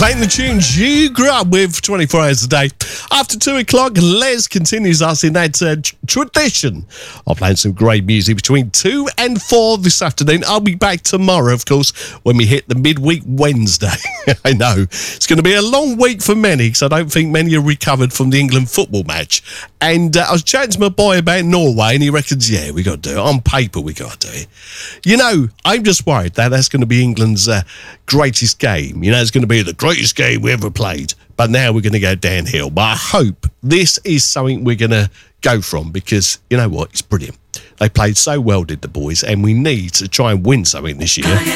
Playing the tunes you grew up with 24 hours a day. After 2 o'clock, Les continues us in that tradition of playing some great music between 2 and 4 this afternoon. I'll be back tomorrow, of course, when we hit the midweek Wednesday. I know. It's going to be a long week for many, because I don't think many are recovered from the England football match. And I was chatting to my boy about Norway, and he reckons, yeah, we got to do it. On paper, we got to do it. You know, I'm just worried that that's going to be England's greatest game. You know, it's going to be the greatest game we ever played. But now we're going to go downhill. But I hope this is something we're going to go from, because, you know what, it's brilliant. They played so well, did the boys, and we need to try and win something this year.